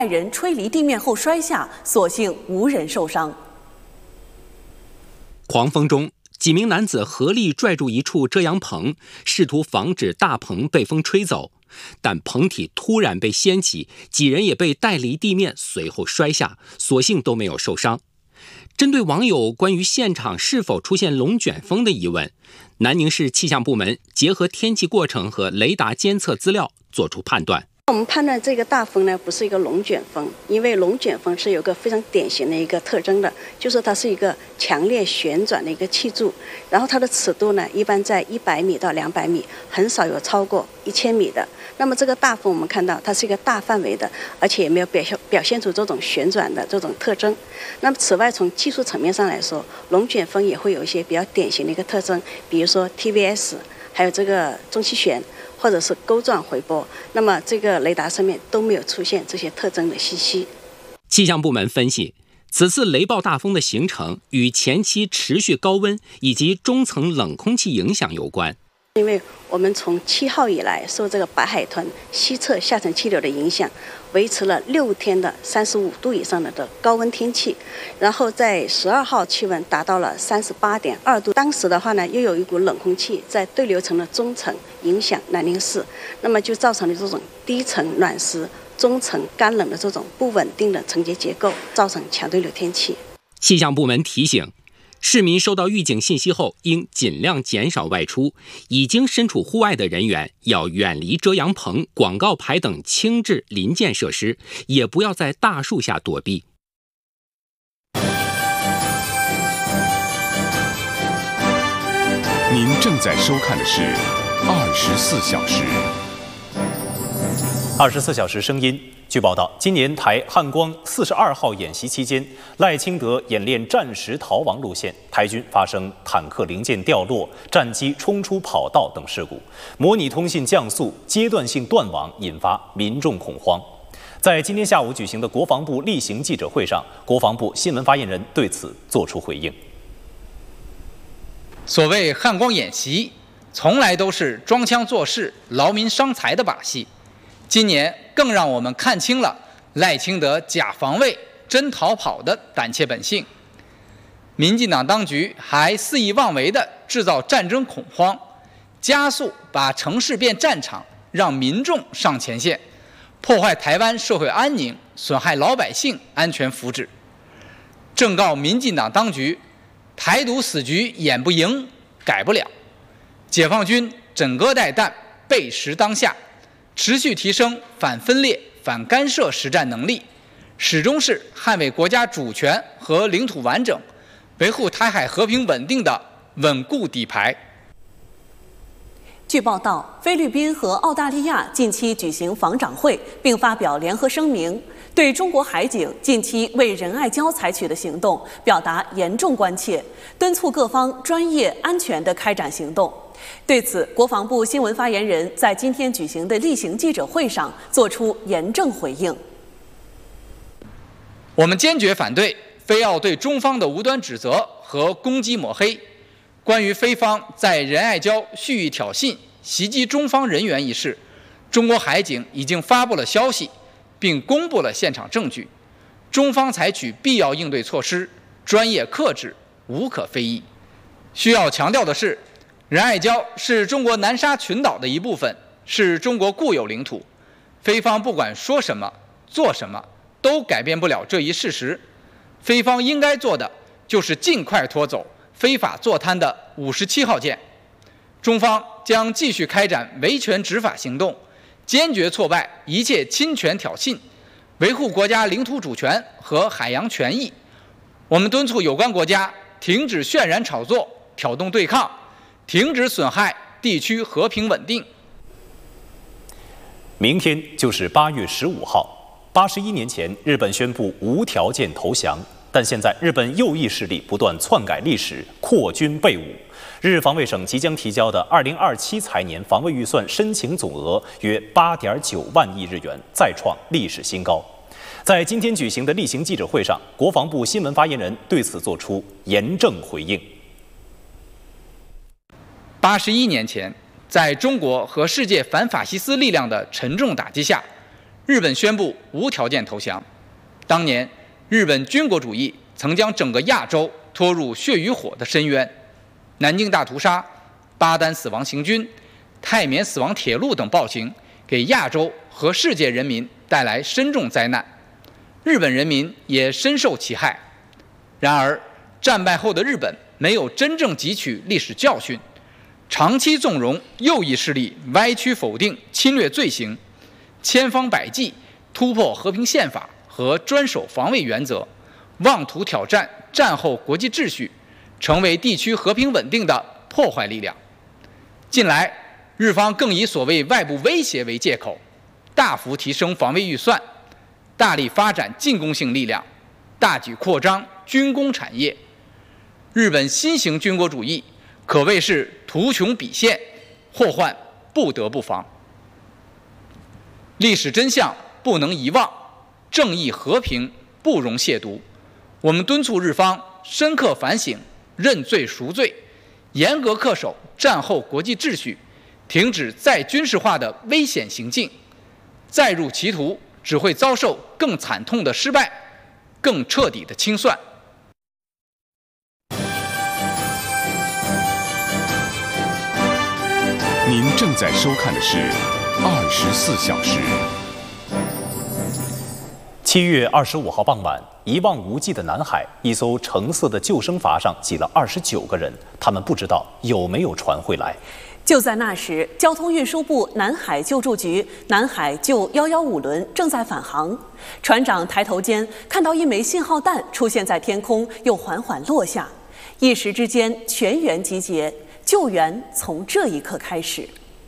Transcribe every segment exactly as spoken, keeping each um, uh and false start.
人吹离地面后摔下，所幸无人受伤。 狂风中，几名男子合力拽住一处遮阳棚，试图防止大棚被风吹走，但棚体突然被掀起，几人也被带离地面，随后摔下，所幸都没有受伤。针对网友关于现场是否出现龙卷风的疑问，南宁市气象部门结合天气过程和雷达监测资料作出判断。 我们判断这个大风呢不是一个龙卷风，因为龙卷风是有个非常典型的一个特征的，就是它是一个强烈旋转的一个气柱，然后它的尺度呢一般在一百米到两百米，很少有超过一千米的。那么这个大风我们看到它是一个大范围的，而且也没有表现表现出这种旋转的这种特征。那么此外从技术层面上来说，龙卷风也会有一些比较典型的一个特征，比如说 T V S， 还有这个中气旋，或者是钩状回波，那么这个雷达上面都没有出现这些特征的信息。 气象部门分析，此次雷暴大风的形成与前期持续高温以及中层冷空气影响有关。 因为我们从七号以来受这个白海豚西侧下沉气流的影响，维持了六天的三十五度以上的的高温天气，然后在十二号气温达到了三十八点二度。当时的话呢，又有一股冷空气在对流层的中层影响南宁市，那么就造成了这种低层暖湿、中层干冷的这种不稳定的层结结构，造成强对流天气。 气象部门提醒，市民收到预警信息后，应尽量减少外出。已经身处户外的人员要远离遮阳棚、广告牌等轻质临建设施，也不要在大树下躲避。 您正在收看的是《二十四小时》。 二十四小时声音。据报道，今年台汉光四十二号演习期间，赖清德演练战时逃亡路线，台军发生坦克零件掉落、战机冲出跑道等事故，模拟通信降速阶段性断网，引发民众恐慌。在今天下午举行的国防部例行记者会上，国防部新闻发言人对此作出回应。 所谓汉光演习，从来都是装腔作势、劳民伤财的把戏。今年更让我们看清了赖清德假防卫、真逃跑的胆怯本性。民进党当局还肆意妄为地制造战争恐慌，加速把城市变战场，让民众上前线，破坏台湾社会安宁，损害老百姓安全福祉。正告民进党当局，台独死局演不赢，改不了。解放军枕戈待旦，备时当下，持续提升反分裂、反干涉实战能力，始终是捍卫国家主权和领土完整、维护台海和平稳定的稳固底牌。 据报道，菲律宾和澳大利亚近期举行防长会，并发表联合声明，对中国海警近期为仁爱礁采取的行动表达严重关切，敦促各方专业、安全地开展行动。对此，国防部新闻发言人在今天举行的例行记者会上作出严正回应。 我们坚决反对非要对中方的无端指责和攻击抹黑。关于菲方在仁爱礁蓄意挑衅、袭击中方人员一事，中国海警已经发布了消息，并公布了现场证据。中方采取必要应对措施，专业克制，无可非议。需要强调的是，仁爱礁是中国南沙群岛的一部分，是中国固有领土。菲方不管说什么、做什么，都改变不了这一事实。菲方应该做的就是尽快拖走非法坐滩的五十七号舰。中方将继续开展维权执法行动，坚决挫败一切侵权挑衅，维护国家领土主权和海洋权益。我们敦促有关国家停止渲染炒作、挑动对抗，停止损害地区和平稳定。 明天就是八月十五号，八十一年前，日本宣布无条件投降，但现在日本右翼势力不断篡改历史，扩军备武。日防卫省即将提交的二零二七财年防卫预算申请总额约八点九万亿日元，再创历史新高。在今天举行的例行记者会上，国防部新闻发言人对此作出严正回应。 八十一年前，在中国和世界反法西斯力量的沉重打击下， 日本宣布无条件投降。当年，日本军国主义曾将整个亚洲拖入血与火的深渊，南京大屠杀、巴丹死亡行军、泰缅死亡铁路等暴行，给亚洲和世界人民带来深重灾难，日本人民也深受其害。然而，战败后的日本没有真正汲取历史教训，长期纵容右翼势力歪曲否定侵略罪行，千方百计突破和平宪法和专守防卫原则，妄图挑战战后国际秩序，成为地区和平稳定的破坏力量。近来，日方更以所谓外部威胁为借口，大幅提升防卫预算，大力发展进攻性力量，大举扩张军工产业。日本新型军国主义可谓是图穷匕现，祸患不得不防。历史真相不能遗忘，正义和平不容亵渎。我们敦促日方深刻反省，认罪赎罪，严格恪守战后国际秩序，停止再军事化的危险行径。再入歧途，只会遭受更惨痛的失败，更彻底的清算。 您正在收看的是《二十四小时》。 七月二十五号傍晚，一望无际的南海，一艘橙色的救生筏上挤了二十九个人，他们不知道有没有船会来。 就在那时，交通运输部南海救助局南海救一一五轮正在返航，船长抬头间看到一枚信号弹出现在天空，又缓缓落下，一时之间全员集结，救援从这一刻开始。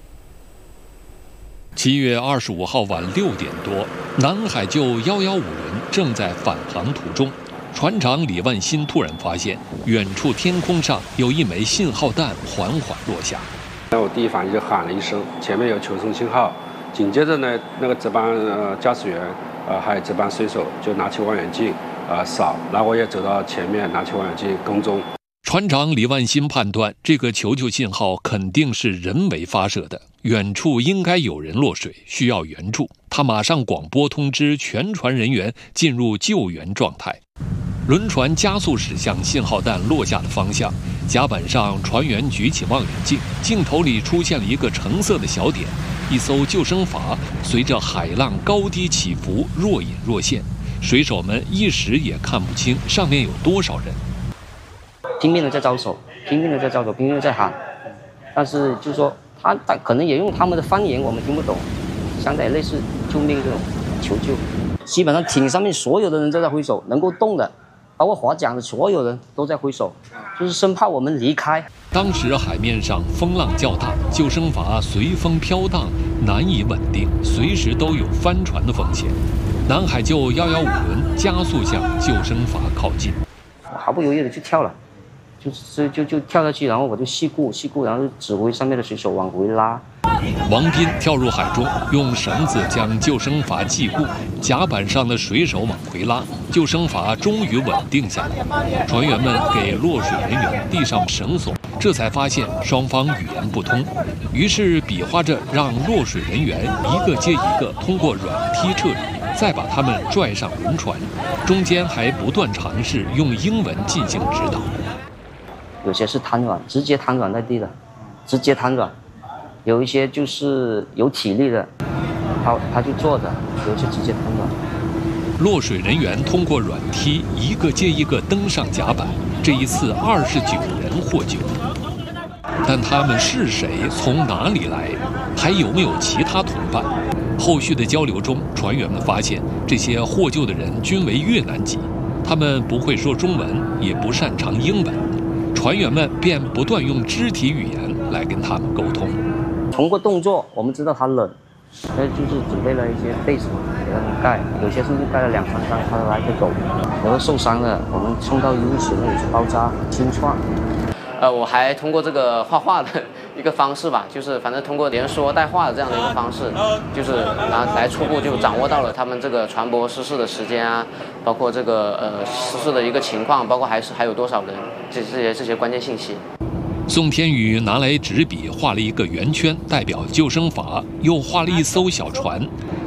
七月二十五号晚六点多，南海救一一五轮正在返航途中，船长李万新突然发现远处天空上有一枚信号弹缓缓落下。 我第一反应就喊了一声，前面有求生信号。紧接着呢，那个值班呃驾驶员呃还有值班水手就拿起望远镜呃扫，然后我也走到前面拿起望远镜跟踪。 船长李万新判断，这个求救信号肯定是人为发射的，远处应该有人落水，需要援助。他马上广播通知全船人员进入救援状态。轮船加速驶向信号弹落下的方向，甲板上船员举起望远镜，镜头里出现了一个橙色的小点，一艘救生筏随着海浪高低起伏，若隐若现，水手们一时也看不清上面有多少人。 拼命的在招手，拼命的在招手，拼命的在喊，但是就是说他他可能也用他们的方言，我们听不懂，相当于类似救命这种求救。基本上艇上面所有的人都在挥手，能够动的，包括划桨的所有人都在挥手，就是生怕我们离开。 当时海面上风浪较大，救生筏随风飘荡，难以稳定，随时都有翻船的风险。南海救一一五轮加速向救生筏靠近， 我毫不犹豫的就跳了。就就就跳下去，然后我就细顾细顾，然后指挥上面的水手往回拉。 王斌跳入海中，用绳子将救生筏系固，甲板上的水手往回拉，救生筏终于稳定下来。船员们给落水人员递上绳索，这才发现双方语言不通，于是比划着让落水人员一个接一个通过软梯撤离，再把他们拽上轮船，中间还不断尝试用英文进行指导。 有些是瘫软，直接瘫软在地的，直接瘫软；有一些就是有体力的，他他就坐着；有些直接瘫软。 落水人员通过软梯一个接一个登上甲板，这一次二十九人获救。但他们是谁？从哪里来？还有没有其他同伴？后续的交流中，船员们发现这些获救的人均为越南籍，他们不会说中文，也不擅长英文。船员们便不断用肢体语言来跟他们沟通。 通过动作，我们知道他冷，那就是准备了一些被子给他们盖，有些甚至盖了两三张，他来个狗。有的受伤了，我们送到医务室那里去包扎清创。 呃，我还通过这个画画的一个方式吧，就是反正通过连说带画的这样的一个方式，就是来来初步就掌握到了他们这个船舶失事的时间啊，包括这个呃失事的一个情况，包括还是还有多少人，这这些这些关键信息。 宋天宇拿来纸笔画了一个圆圈，代表救生筏，又画了一艘小船。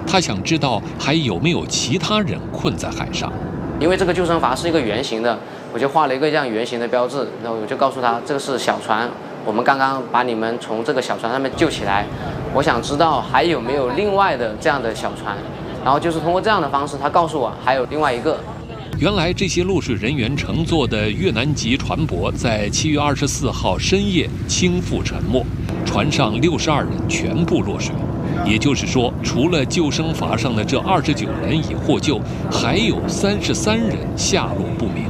他想知道还有没有其他人困在海上。 因为这个救生筏是一个圆形的，我就画了一个这样圆形的标志，然后我就告诉他，这个是小船，我们刚刚把你们从这个小船上面救起来，我想知道还有没有另外的这样的小船，然后就是通过这样的方式，他告诉我还有另外一个。 原来这些落水人员乘坐的越南籍船舶在七月二十四号深夜倾覆沉没，船上六十二人全部落水。也就是说，除了救生筏上的这二十九人已获救，还有三十三人下落不明。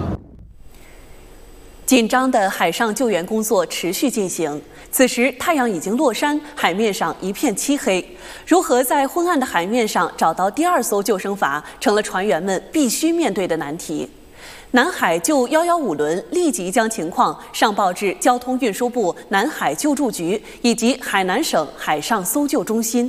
紧张的海上救援工作持续进行。此时太阳已经落山，海面上一片漆黑。如何在昏暗的海面上找到第二艘救生筏，成了船员们必须面对的难题。南海救一一五轮立即将情况上报至交通运输部南海救助局以及海南省海上搜救中心。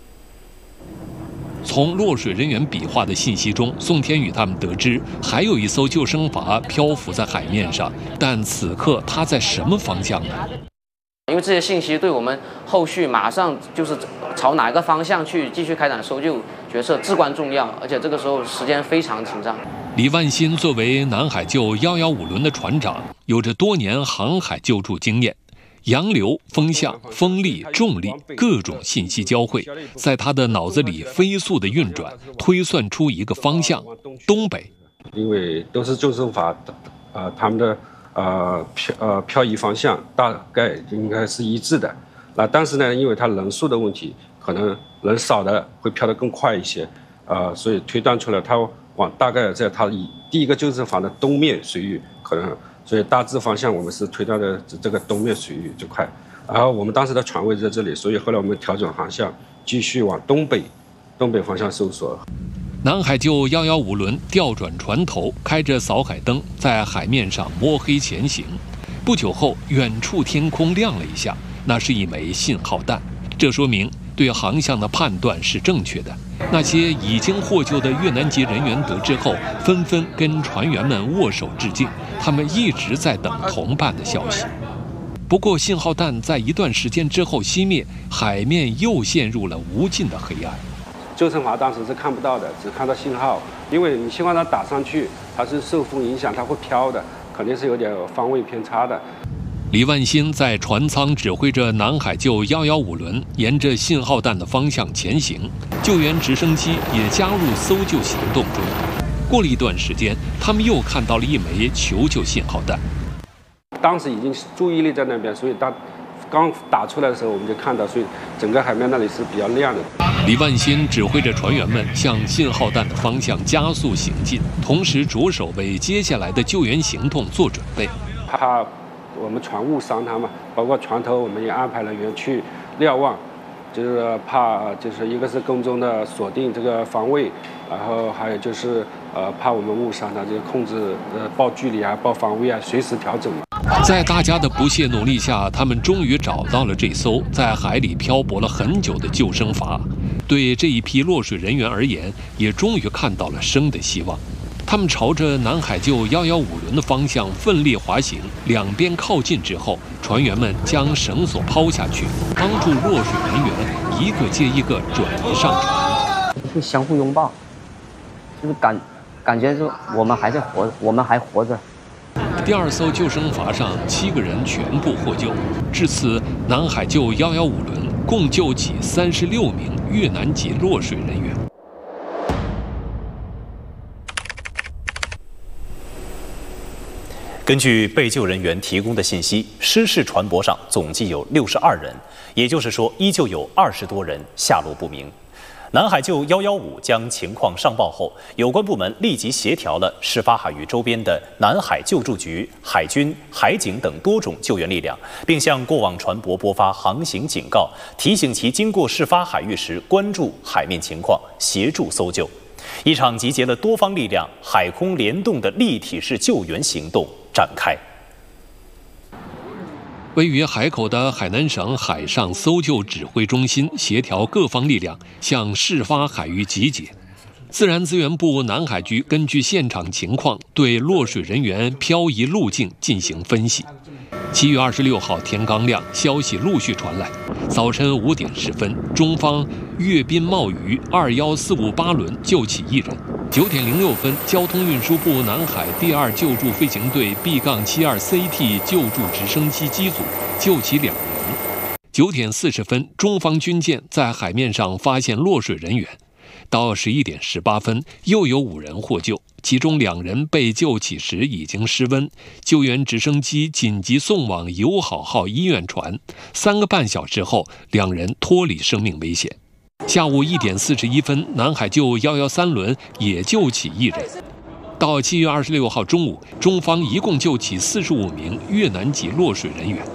从落水人员比划的信息中，宋天宇他们得知还有一艘救生筏漂浮在海面上，但此刻它在什么方向呢？ 因为这些信息对我们后续马上就是朝哪个方向去继续开展搜救决策至关重要，而且这个时候时间非常紧张。 李万新作为南海救一一五轮的船长，有着多年航海救助经验。洋流、风向、风力、重力各种信息交汇，在他的脑子里飞速的运转，推算出一个方向：东北。 因为都是救生筏，呃，他们的呃漂呃漂移方向大概应该是一致的。那但是呢，因为它人数的问题，可能人少的会漂得更快一些，呃，所以推断出来它往大概在它以第一个救生筏的东面水域可能。所以大致方向我们是推断的这个东面水域这块，然后我们当时的船位在这里，所以后来我们调整航向，继续往东北东北方向搜索。 南海救一一五轮调转船头，开着扫海灯，在海面上摸黑前行。不久后，远处天空亮了一下，那是一枚信号弹，这说明对航向的判断是正确的。那些已经获救的越南籍人员得知后，纷纷跟船员们握手致敬。他们一直在等同伴的消息。不过，信号弹在一段时间之后熄灭，海面又陷入了无尽的黑暗。 救生筏当时是看不到的，只看到信号，因为你信号弹打上去，它是受风影响，它会飘的，肯定是有点方位偏差的。 李万新在船舱指挥着南海救一一五轮沿着信号弹的方向前行，救援直升机也加入搜救行动中。过了一段时间，他们又看到了一枚求救信号弹。 当时已经注意力在那边，所以当刚打出来的时候，我们就看到，所以整个海面那里是比较亮的。 李万新指挥着船员们向信号弹的方向加速行进，同时着手为接下来的救援行动做准备。 怕我们船误伤它嘛，包括船头我们也安排人员去瞭望。就是怕，就是一个是跟踪的锁定这个方位，然后还有就是呃怕我们误伤它，就是控制呃报距离啊、报方位啊，随时调整。 在大家的不懈努力下，他们终于找到了这艘在海里漂泊了很久的救生筏。对这一批落水人员而言，也终于看到了生的希望。他们朝着南海救一一五轮的方向奋力滑行，两边靠近之后，船员们将绳索抛下去，帮助落水人员一个接一个转移上船。 会相互拥抱，就是感感觉说我们还在活，我们还活着。 第二艘救生筏上七个人全部获救，至此南海救一一五轮共救起三十六名越南籍落水人员。 根据被救人员提供的信息，失事船舶上总计有六十二人，也就是说，依旧有二十多人下落不明。南海救一一五将情况上报后，有关部门立即协调了事发海域周边的南海救助局、海军、海警等多种救援力量，并向过往船舶播发航行警告，提醒其经过事发海域时关注海面情况，协助搜救。一场集结了多方力量、海空联动的立体式救援行动展开。 位于海口的海南省海上搜救指挥中心协调各方力量向事发海域集结。自然资源部南海局根据现场情况对落水人员漂移路径进行分析。 七月二十六号天刚亮，消息陆续传来。早晨五点十分，中方阅兵冒雨二幺四五八轮救起一人。九点零六分，交通运输部南海第二救助飞行队 B 七二 C T 救助直升机机组救起两人。九点四十分，中方军舰在海面上发现落水人员。到十一点十八分，又有五人获救，其中两人被救起时已经失温，救援直升机紧急送往友好号医院传。三个半小时后，两人脱离生命危险。下午一点四十一分，南海救一一三轮也救起一人。到七月二十六号中午，中方一共救起四十五名越南籍落水人员。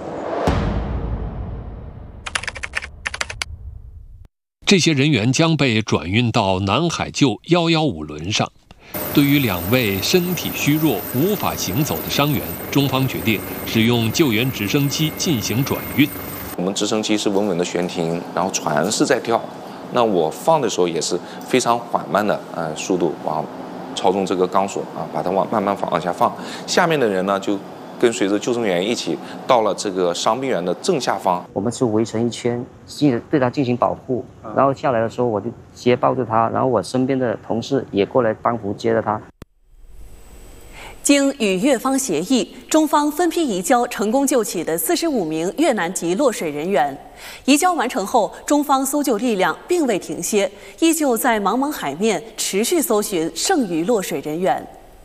这些人员将被转运到南海救一一五轮上。对于两位身体虚弱、无法行走的伤员，中方决定使用救援直升机进行转运。 我们直升机是稳稳的悬停，然后船是在跳。那我放的时候也是非常缓慢的，呃，速度往操纵这个钢索啊，把它往慢慢往下放。下面的人呢，就跟随着救生员一起到了这个伤病员的正下方。 我们是围成一圈，对他进行保护。然后下来的时候，我就接抱着他，然后我身边的同事也过来帮扶接着他。 经与越方协议，中方分批移交成功救起的四十五名越南籍落水人员。移交完成后，中方搜救力量并未停歇，依旧在茫茫海面持续搜寻剩余落水人员。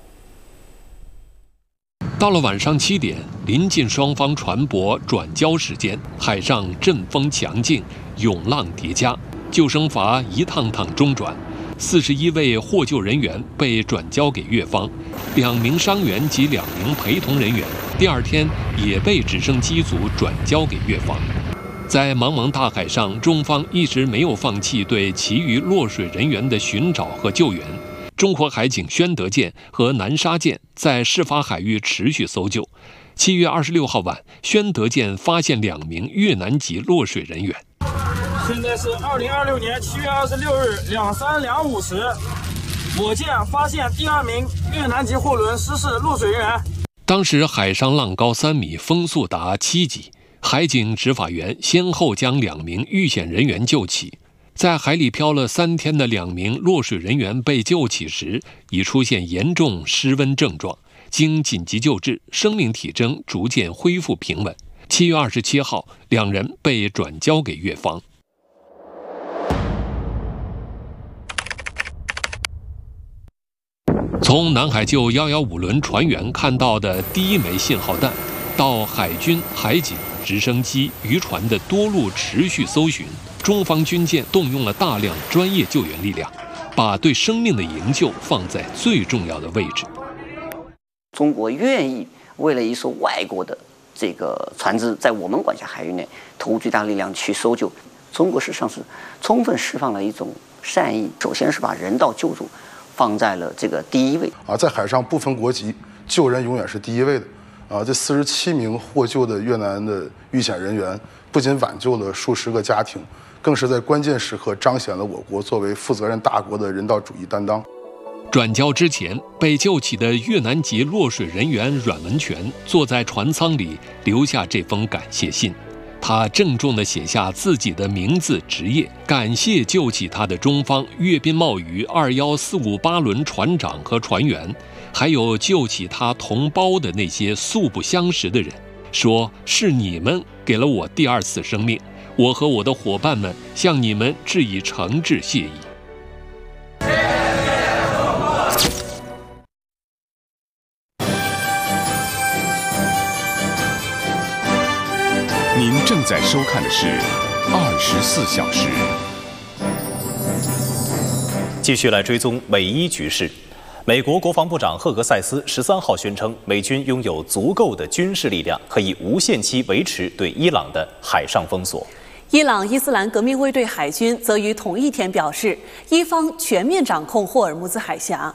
到了晚上七点，临近双方船舶转交时间，海上阵风强劲，涌浪叠加，救生筏一趟趟中转。四十一位获救人员被转交给越方，两名伤员及两名陪同人员第二天也被直升机组转交给越方。在茫茫大海上，中方一直没有放弃对其余落水人员的寻找和救援。中国海警宣德舰和南沙舰在事发海域持续搜救。七月二十六号晚，宣德舰发现两名越南籍落水人员。 现在是二零二六年七月二十六日两三两五时，我舰发现第二名越南籍货轮失事落水人员。 当时海上浪高三米，风速达七级，海警执法员先后将两名遇险人员救起。在海里漂了三天的两名落水人员被救起时，已出现严重失温症状，经紧急救治，生命体征逐渐恢复平稳。七月二十七号，两人被转交给越方。从南海救一一五轮船员看到的第一枚信号弹，到海军、海警、直升机、渔船的多路持续搜寻，中方军舰动用了大量专业救援力量，把对生命的营救放在最重要的位置。 中国愿意为了一艘外国的这个船只在我们管辖海域内投入巨大力量去搜救，中国事实上是充分释放了一种善意，首先是把人道救助放在了这个第一位啊，在海上不分国籍，救人永远是第一位的啊！这四十七名获救的越南的遇险人员，不仅挽救了数十个家庭，更是在关键时刻彰显了我国作为负责任大国的人道主义担当。 转交之前，被救起的越南籍落水人员阮文全坐在船舱里，留下这封感谢信。他郑重地写下自己的名字、职业，感谢救起他的中方阅兵冒雨二一四五八轮船长和船员，还有救起他同胞的那些素不相识的人，说是你们给了我第二次生命，我和我的伙伴们向你们致以诚挚谢意。 您正在收看的是《二十四小时》。 继续来追踪美伊局势。美国国防部长赫格塞斯十三号宣称，美军拥有足够的军事力量，可以无限期维持对伊朗的海上封锁。 伊朗伊斯兰革命卫队海军则于同一天表示，伊方全面掌控霍尔木兹海峡。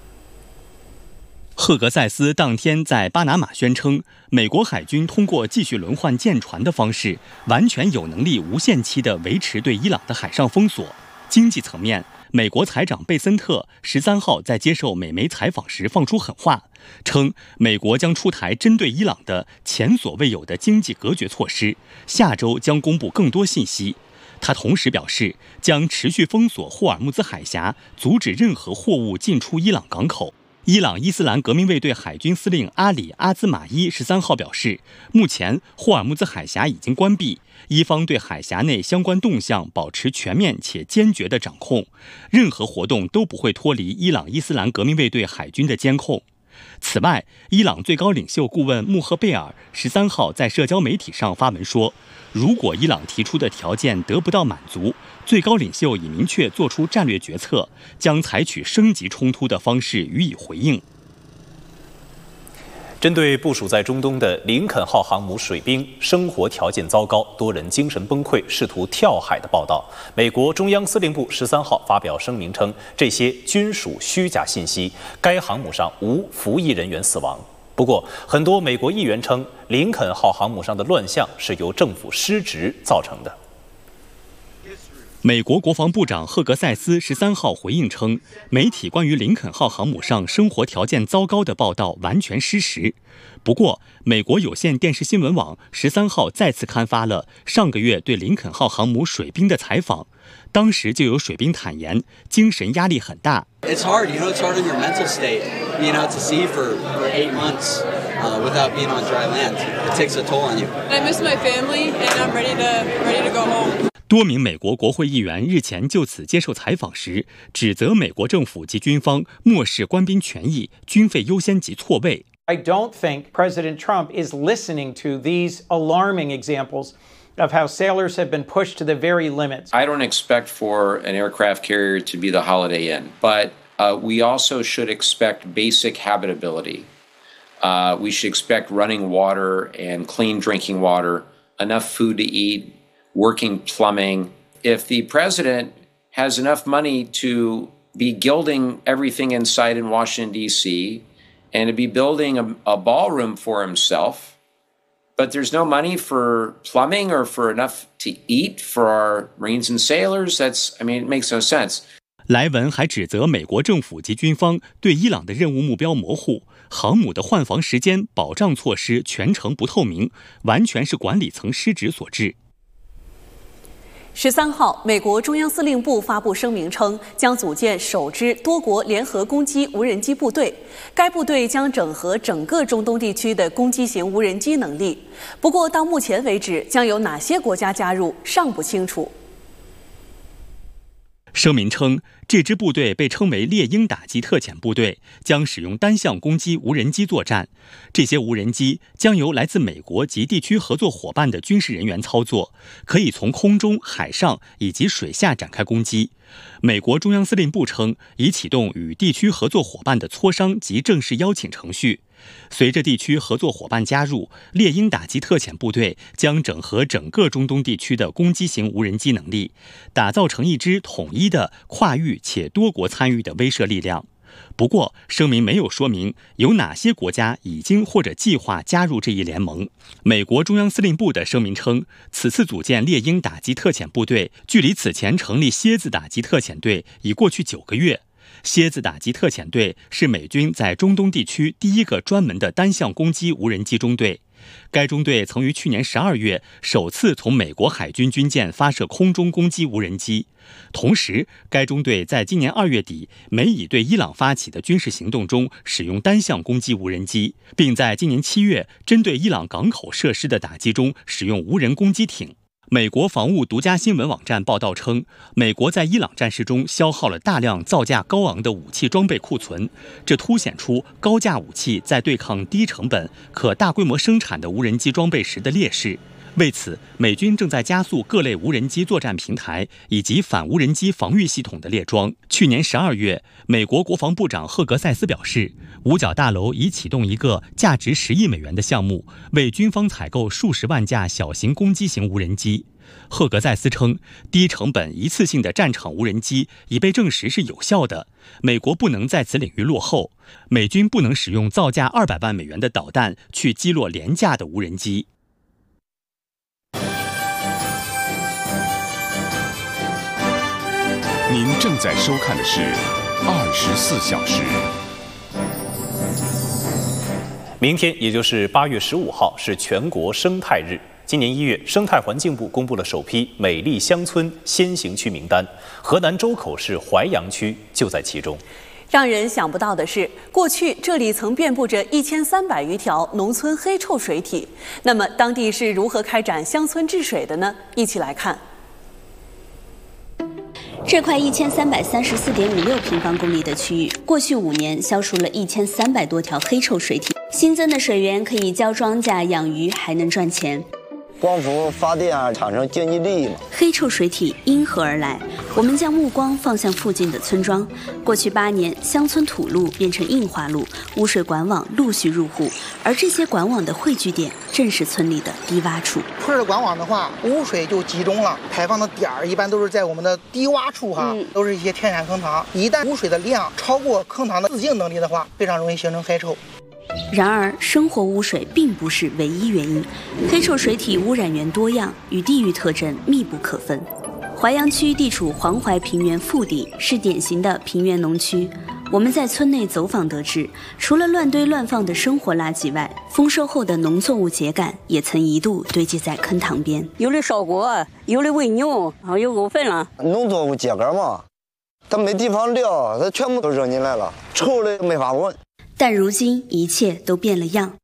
赫格塞斯当天在巴拿马宣称，美国海军通过继续轮换舰船的方式，完全有能力无限期地维持对伊朗的海上封锁。经济层面， 美国财长贝森特十三号在接受美媒采访时放出狠话，称美国将出台针对伊朗的前所未有的经济隔绝措施，下周将公布更多信息。他同时表示，将持续封锁霍尔木兹海峡，阻止任何货物进出伊朗港口。伊朗伊斯兰革命卫队海军司令阿里阿兹马伊十三号表示，目前霍尔木兹海峡已经关闭，伊方对海峡内相关动向保持全面且坚决的掌控，任何活动都不会脱离伊朗伊斯兰革命卫队海军的监控。此外，伊朗最高领袖顾问穆赫贝尔十三号在社交媒体上发文说，如果伊朗提出的条件得不到满足，最高领袖已明确做出战略决策，将采取升级冲突的方式予以回应。 针对部署在中东的林肯号航母水兵生活条件糟糕，多人精神崩溃，试图跳海的报道，美国中央司令部十三号发表声明称，这些均属虚假信息，该航母上无服役人员死亡。不过，很多美国议员称，林肯号航母上的乱象是由政府失职造成的。 美国国防部长赫格塞斯十三号回应称，媒体关于林肯号航母上生活条件糟糕的报道完全失实。不过，美国有线电视新闻网十三号再次刊发了上个月对林肯号航母水兵的采访，当时就有水兵坦言，精神压力很大。 It's hard, you know, it's hard on your mental state, being out to sea for, for eight months uh, without being on dry land. It takes a toll on you. I miss my family, and I'm ready to ready to go home. 多名美国国会议员日前就此接受采访时，指责美国政府及军方漠视官兵权益、军费优先级错位。 I don't think President Trump is listening to these alarming examples of how sailors have been pushed to the very limits. I don't expect for an aircraft carrier to be the Holiday Inn, but uh, we also should expect basic habitability. Uh, we should expect running water and clean drinking water, enough food to eat, working plumbing. If the president has enough money to be gilding everything in sight in Washington, D C, and to be building a, a ballroom for himself, but there's no money for plumbing or for enough to eat for our Marines and sailors, that's, I mean, it makes no sense. 莱文还指责美国政府及军方对伊朗的任务目标模糊，航母的换防时间、保障措施全程不透明，完全是管理层失职所致。 十三号，美国中央司令部发布声明称，将组建首支多国联合攻击无人机部队。该部队将整合整个中东地区的攻击型无人机能力。不过，到目前为止，将有哪些国家加入尚不清楚。 声明称，这支部队被称为猎鹰打击特遣部队，将使用单向攻击无人机作战。这些无人机将由来自美国及地区合作伙伴的军事人员操作，可以从空中、海上以及水下展开攻击。美国中央司令部称，已启动与地区合作伙伴的磋商及正式邀请程序。随着地区合作伙伴加入，猎鹰打击特遣部队将整合整个中东地区的攻击型无人机能力，打造成一支统一的、跨域且多国参与的威慑力量。不过，声明没有说明有哪些国家已经或者计划加入这一联盟。美国中央司令部的声明称，此次组建猎鹰打击特遣部队，距离此前成立蝎子打击特遣队已过去九个月。蝎子打击特遣队是美军在中东地区第一个专门的单向攻击无人机中队。该中队曾于去年十二月首次从美国海军军舰发射空中攻击无人机。同时，该中队在今年二月底美以对伊朗发起的军事行动中使用单向攻击无人机，并在今年七月针对伊朗港口设施的打击中使用无人攻击艇。美国防务独家新闻网站报道称，美国在伊朗战事中消耗了大量造价高昂的武器装备库存，这凸显出高价武器在对抗低成本、可大规模生产的无人机装备时的劣势。为此，美军正在加速各类无人机作战平台以及反无人机防御系统的列装。去年十二月，美国国防部长赫格塞斯表示，五角大楼已启动一个价值十亿美元的项目，为军方采购数十万架小型攻击型无人机。赫格塞斯称，低成本一次性的战场无人机已被证实是有效的，美国不能在此领域落后。美军不能使用造价二百万美元的导弹去击落廉价的无人机。 您正在收看的是《二十四小时》。 明天，也就是八月十五号，是全国生态日。今年一月，生态环境部公布了首批美丽乡村先行区名单，河南周口市淮阳区就在其中。 让人想不到的是，过去这里曾遍布着一千三百余条农村黑臭水体。那么，当地是如何开展乡村治水的呢？一起来看。 这块一千三百三十四点五六平方公里的区域，过去五年消除了一千三百多条黑臭水体，新增的水源可以浇庄稼、养鱼，还能赚钱。 光伏发电啊，产生经济利益嘛。 黑臭水体因何而来？我们将目光放向附近的村庄。过去八年，乡村土路变成硬化路，污水管网陆续入户，而这些管网的汇聚点正是村里的低洼处。 顺着管网的话，污水就集中了，排放的点儿一般都是在我们的低洼处哈，嗯、都是一些天然坑塘。一旦污水的量超过坑塘的自净能力的话，非常容易形成黑臭。 然而，生活污水并不是唯一原因，黑臭水体污染源多样，与地域特征密不可分。淮阳区地处黄淮平原腹地，是典型的平原农区。我们在村内走访得知，除了乱堆乱放的生活垃圾外，丰收后的农作物秸秆也曾一度堆积在坑塘边， 有的烧锅，有的喂牛，然后有狗粪了。 农作物秸秆嘛，它没地方撂，它全部都扔进来了，臭的没法闻。 但如今一切都变了样。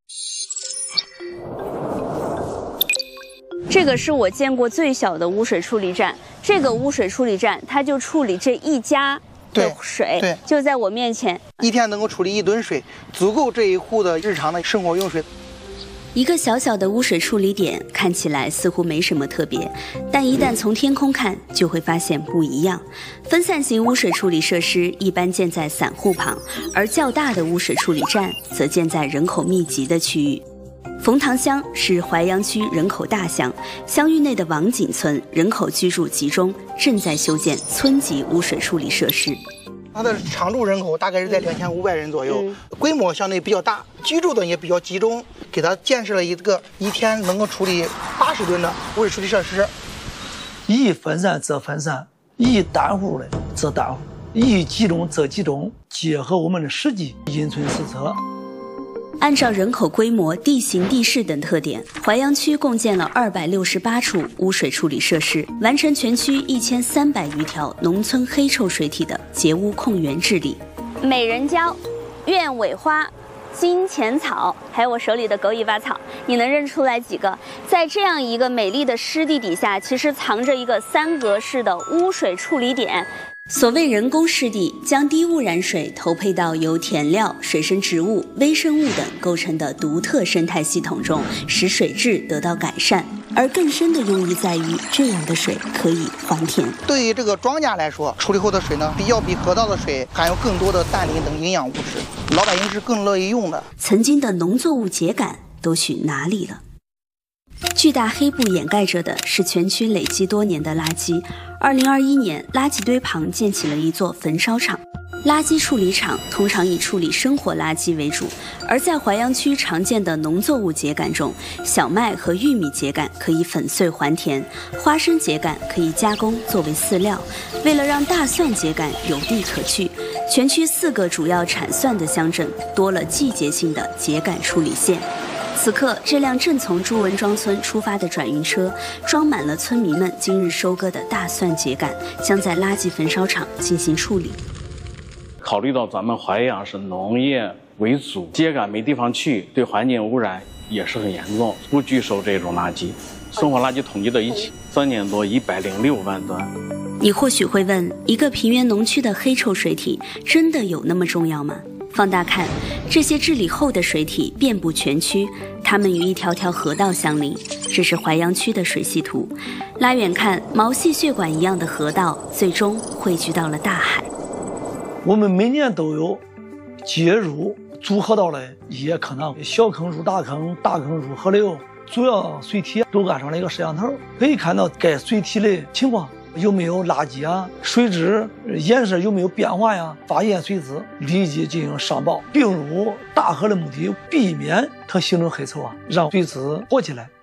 这个是我见过最小的污水处理站，这个污水处理站它就处理这一家的水， 对， 就在我面前， 一天能够处理一吨水，足够这一户的日常的生活用水。 一个小小的污水处理点看起来似乎没什么特别，但一旦从天空看，就会发现不一样。分散型污水处理设施一般建在散户旁，而较大的污水处理站则建在人口密集的区域。冯塘乡是淮阳区人口大乡，乡域内的王井村人口居住集中，正在修建村级污水处理设施。 它的常住人口大概是在两千五百人左右，嗯、规模相对比较大，居住的也比较集中。给它建设了一个一天能够处理八十吨的污水处理设施。 一分散则分散，一单户的则单户，一集中则集中，结合我们的实际，因村施策。 按照人口规模、地形地势等特点，淮阳区共建了二百六十八处污水处理设施，完成全区一千三百余条农村黑臭水体的截污控源治理。 美人蕉、鸢尾花、金钱草，还有我手里的狗尾巴草，你能认出来几个？在这样一个美丽的湿地底下，其实藏着一个三格式的污水处理点。 所谓人工湿地，将低污染水投配到由填料、水生植物、微生物等构成的独特生态系统中，使水质得到改善。而更深的用意在于，这样的水可以还田。 对于这个庄稼来说，处理后的水呢，比要比河道的水含有更多的氮磷等营养物质，老百姓是更乐意用的。 曾经的农作物秸秆都去哪里了？巨大黑布掩盖着的是全区累积多年的垃圾。二零二一年，垃圾堆旁建起了一座焚烧厂。垃圾处理厂通常以处理生活垃圾为主，而在淮阳区常见的农作物秸秆中，小麦和玉米秸秆可以粉碎还田，花生秸秆可以加工作为饲料。为了让大蒜秸秆有地可去，全区四个主要产蒜的乡镇多了季节性的秸秆处理线。此刻，这辆正从朱文庄村出发的转运车，装满了村民们今日收割的大蒜秸秆，将在垃圾焚烧厂进行处理。 考虑到咱们淮阳是农业为主，秸秆没地方去，对环境污染也是很严重，不拒收这种垃圾。生活垃圾统计到一起，三年多一百零六万吨。 你或许会问，一个平原农区的黑臭水体真的有那么重要吗？放大看，这些治理后的水体遍布全区，它们与一条条河道相邻。这是淮阳区的水系图，拉远看，毛细血管一样的河道最终汇聚到了大海。 我们每年都有接入主河道的一些坑塘，小坑入大坑，大坑入河流，主要水体都安上了一个摄像头，可以看到该水体的情况。有没有垃圾啊？水质颜色有没有变化呀？发现水质立即进行上报，并入大河的目的，避免它形成黑臭啊，让水质活起来。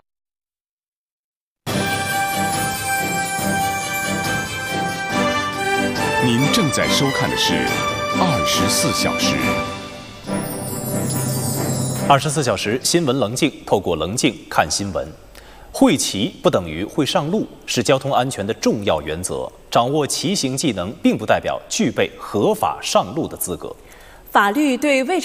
您正在收看的是《二十四小时》。 二十四小时新闻棱镜，透过棱镜看新闻。会骑不等于会上路，是交通安全的重要原则。掌握骑行技能，并不代表具备合法上路的资格。 法律对未成